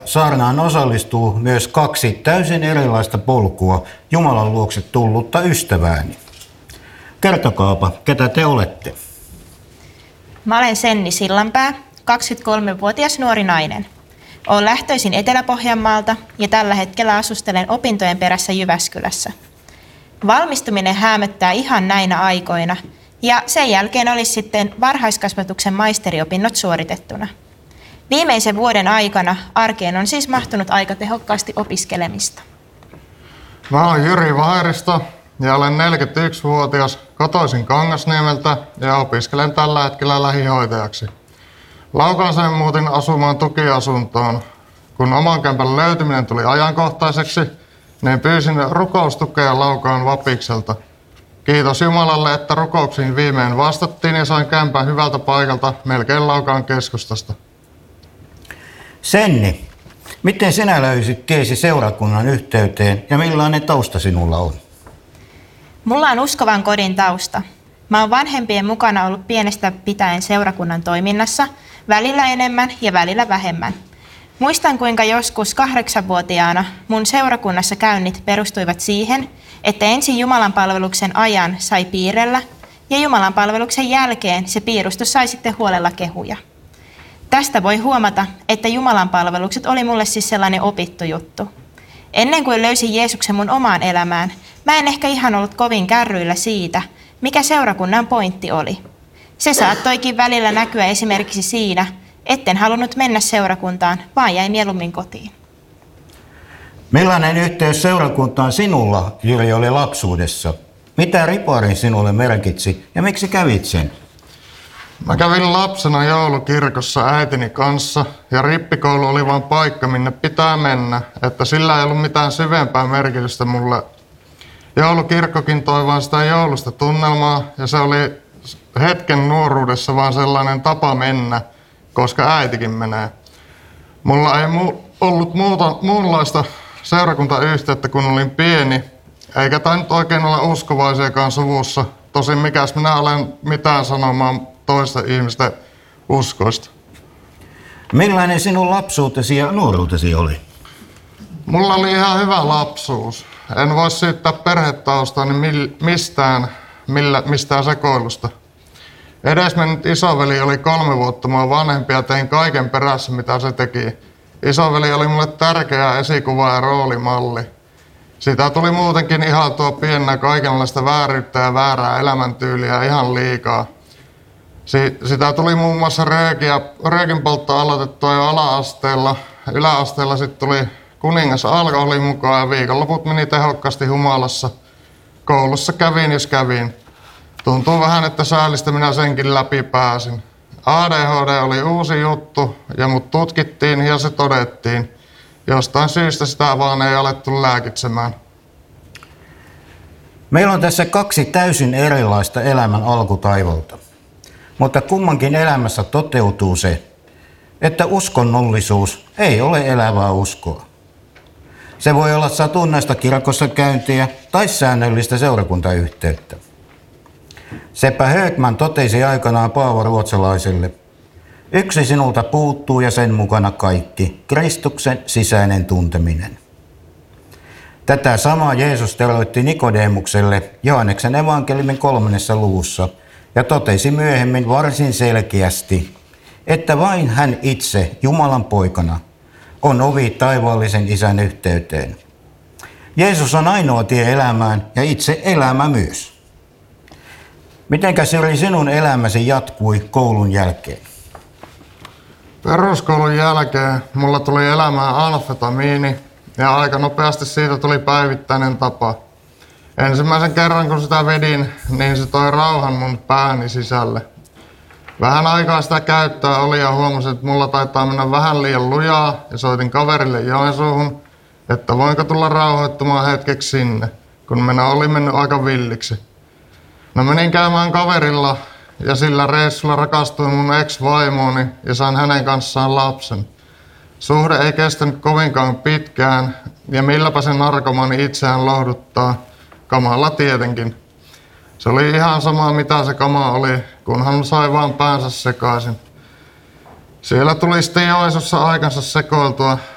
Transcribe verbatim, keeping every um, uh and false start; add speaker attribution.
Speaker 1: Saarnaan osallistuu myös kaksi täysin erilaista polkua Jumalan luokse tullutta ystävääni. Kertokaapa, ketä te olette?
Speaker 2: Mä olen Senni Sillanpää, kaksikymmentäkolmevuotias nuori nainen. Olen lähtöisin Etelä-Pohjanmaalta ja tällä hetkellä asustelen opintojen perässä Jyväskylässä. Valmistuminen häämöttää ihan näinä aikoina ja sen jälkeen olisi sitten varhaiskasvatuksen maisteriopinnot suoritettuna. Viimeisen vuoden aikana arkeen on siis mahtunut aika tehokkaasti opiskelemista.
Speaker 3: Mä olen Jyri Vairisto ja olen neljäkymmentäyksivuotias, kotoisin Kangasniemeltä ja opiskelen tällä hetkellä lähihoitajaksi. Laukaaseen muutin asumaan tukiasuntoon. Kun oman kämpän löytyminen tuli ajankohtaiseksi, niin pyysin rukoustukea Laukaan Vapikselta. Kiitos Jumalalle, että rukouksiin viimein vastattiin ja sain kämpän hyvältä paikalta melkein Laukaan keskustasta.
Speaker 1: Senni, miten sinä löysit tiesi seurakunnan yhteyteen ja millainen tausta sinulla on?
Speaker 2: Mulla on uskovan kodin tausta. Mä oon vanhempien mukana ollut pienestä pitäen seurakunnan toiminnassa, välillä enemmän ja välillä vähemmän. Muistan, kuinka joskus kahdeksanvuotiaana mun seurakunnassa käynnit perustuivat siihen, että ensin jumalanpalveluksen ajan sai piirrellä ja jumalanpalveluksen jälkeen se piirustus sai sitten huolella kehuja. Tästä voi huomata, että jumalanpalvelukset oli mulle siis sellainen opittu juttu. Ennen kuin löysin Jeesuksen mun omaan elämään, mä en ehkä ihan ollut kovin kärryillä siitä, mikä seurakunnan pointti oli. Se saattoikin välillä näkyä esimerkiksi siinä, etten halunnut mennä seurakuntaan, vaan jäi mieluummin kotiin.
Speaker 1: Millainen yhteys seurakuntaan sinulla, Jyri, oli lapsuudessa? Mitä ripari sinulle merkitsi ja miksi kävit sen?
Speaker 3: Mä kävin lapsena joulukirkossa äitini kanssa ja rippikoulu oli vain paikka, minne pitää mennä, että sillä ei ollut mitään syvempää merkitystä mulle. Joulukirkkokin toi vaan sitä joulusta tunnelmaa ja se oli hetken nuoruudessa vaan sellainen tapa mennä, koska äitikin menee. Mulla ei mu- ollut muuta, muunlaista seurakuntayhteyttä, kun olin pieni, eikä tainnut oikein olla uskovaisiakaan suvussa. Tosin mikäs minä olen mitään sanomaan toista ihmisten uskoista.
Speaker 1: Millainen sinun lapsuutesi ja nuoruutesi oli?
Speaker 3: Mulla oli ihan hyvä lapsuus. En voi syyttää perhetaustani mistään, millä, mistään sekoilusta. Edesmennyt isoveli oli kolme vuotta mua vanhempi ja tein kaiken perässä, mitä se teki. Isoveli oli mulle tärkeä esikuva ja roolimalli. Sitä tuli muutenkin ihailtua pienenä kaikenlaista vääryyttä ja väärää elämäntyyliä ihan liikaa. Si- sitä tuli muun muassa röökiä, röökinpoltto aloitettua jo ala-asteella. Yläasteella sitten tuli kuningas alkoholi mukaan ja viikonloput meni tehokkaasti humalassa. Koulussa kävin jos kävin. Tuntuu vähän, että säälistä minä senkin läpi pääsin. A D H D oli uusi juttu ja mut tutkittiin ja se todettiin. Jostain syystä sitä vaan ei alettu lääkitsemään.
Speaker 1: Meillä on tässä kaksi täysin erilaista elämän alkutaivalta. Mutta kummankin elämässä toteutuu se, että uskonnollisuus ei ole elävää uskoa. Se voi olla satunnaista kirkossa käyntiä tai säännöllistä seurakuntayhteyttä. Seppä Högman totesi aikanaan Paavo Ruotsalaiselle: yksi sinulta puuttuu ja sen mukana kaikki, Kristuksen sisäinen tunteminen. Tätä samaa Jeesus teroitti Nikodemukselle Johanneksen evankeliumin kolmannessa luvussa ja totesi myöhemmin varsin selkeästi, että vain hän itse Jumalan poikana on ovi taivaallisen Isän yhteyteen. Jeesus on ainoa tie elämään ja itse elämä myös. Mitenkäs Jyri sinun elämäsi jatkui koulun jälkeen?
Speaker 3: Peruskoulun jälkeen mulla tuli elämään amfetamiini ja aika nopeasti siitä tuli päivittäinen tapa. Ensimmäisen kerran kun sitä vedin, niin se toi rauhan mun pääni sisälle. Vähän aikaa sitä käyttöä oli ja huomasin, että mulla taitaa mennä vähän liian lujaa ja soitin kaverille Joensuuhun, että voinko tulla rauhoittumaan hetkeksi sinne, kun minä oli mennyt aika villiksi. No menin käymään kaverilla ja sillä reissulla rakastuin mun ex-vaimooni ja sain hänen kanssaan lapsen. Suhde ei kestänyt kovinkaan pitkään ja milläpä se narkomani itseään lohduttaa, kamalla tietenkin. Se oli ihan sama mitä se kama oli, kunhan sai vaan päänsä sekaisin. Siellä tuli sitten Joensuussa aikansa sekoiltua